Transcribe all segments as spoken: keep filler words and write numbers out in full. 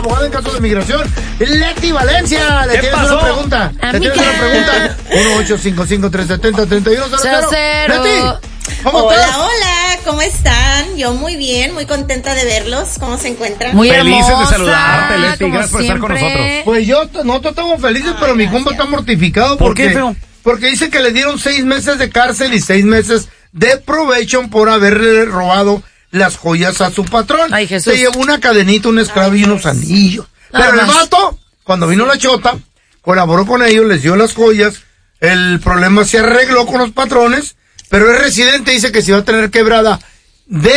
abogada en casos de migración, Leti Valencia. ¿Le ¿Qué tienes pasó? una pregunta? ¿A ¿Le mí tienes qué? una pregunta? uno ocho cinco cinco, tres siete cero, tres uno cero cero. Leti, ¿cómo Hola, estás? hola, ¿cómo están? Yo muy bien, muy contenta de verlos. ¿Cómo se encuentran? Muy Felices de hermosa, saludarte, Leti. como Gracias por estar con siempre. nosotros. Pues yo, t- nosotros estamos felices, Ay, pero mi compa gracias. está mortificado. ¿Por porque, qué, feo? Porque dice que le dieron seis meses de cárcel y seis meses de probation por haberle robado las joyas a su patrón. Ay, Jesús. Se llevó una cadenita, un esclavo y unos anillos. Nada Pero el más. vato, cuando vino la chota, colaboró con ellos, les dio las joyas, el problema se arregló con los patrones, pero el residente dice que se va a tener quebrada de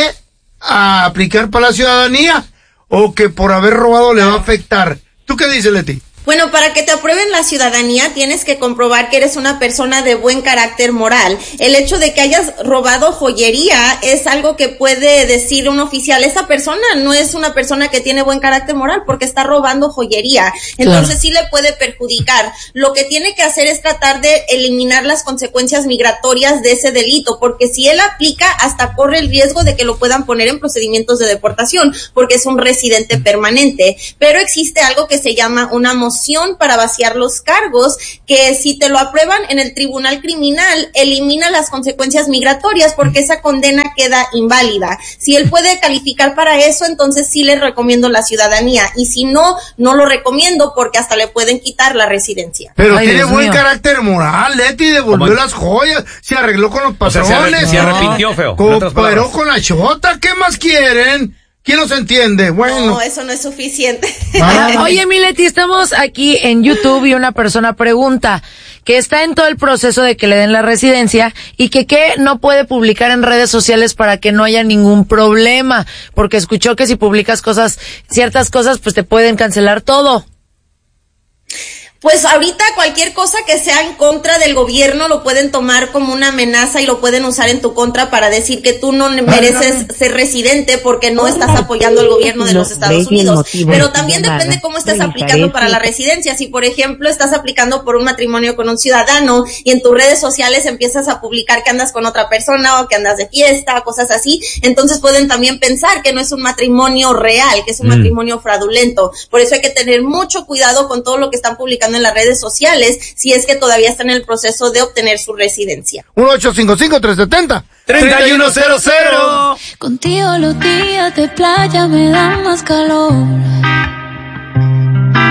a aplicar para la ciudadanía o que por haber robado le va a afectar. ¿Tú qué dices, Leti? Bueno, para que te aprueben la ciudadanía tienes que comprobar que eres una persona de buen carácter moral. El hecho de que hayas robado joyería es algo que puede decir un oficial. Esa persona no es una persona que tiene buen carácter moral porque está robando joyería. Entonces Claro. sí le puede perjudicar. Lo que tiene que hacer es tratar de eliminar las consecuencias migratorias de ese delito, porque si él aplica, hasta corre el riesgo de que lo puedan poner en procedimientos de deportación, porque es un residente permanente. Pero existe algo que se llama una moción para vaciar los cargos, que si te lo aprueban en el tribunal criminal, elimina las consecuencias migratorias porque esa condena queda inválida. Si él puede calificar para eso, entonces sí le recomiendo la ciudadanía, y si no, no lo recomiendo porque hasta le pueden quitar la residencia. Pero Ay, tiene Dios buen mío. carácter moral, Leti, devolvió ¿Cómo? las joyas, se arregló con los O sea, se, patrones. arre- se arrepintió, feo. En otras Cooperó palabras. con la chota, ¿qué más quieren? ¿Quién los entiende? Bueno. No, eso no es suficiente. Ah. Oye, Mileti, estamos aquí en YouTube y una persona pregunta que está en todo el proceso de que le den la residencia y que qué no puede publicar en redes sociales para que no haya ningún problema, porque escuchó que si publicas cosas, ciertas cosas, pues te pueden cancelar todo. Pues ahorita cualquier cosa que sea en contra del gobierno lo pueden tomar como una amenaza y lo pueden usar en tu contra para decir que tú no mereces ser residente porque no estás apoyando al gobierno de los Estados Unidos. Pero también depende cómo estés aplicando para la residencia. Si, por ejemplo, estás aplicando por un matrimonio con un ciudadano y en tus redes sociales empiezas a publicar que andas con otra persona o que andas de fiesta, cosas así, entonces pueden también pensar que no es un matrimonio real, que es un Mm. matrimonio fraudulento. Por eso hay que tener mucho cuidado con todo lo que están publicando en las redes sociales, si es que todavía están en el proceso de obtener su residencia. uno ocho cinco cinco, tres siete cero, treinta y uno cero cero. Contigo los días de playa me dan más calor.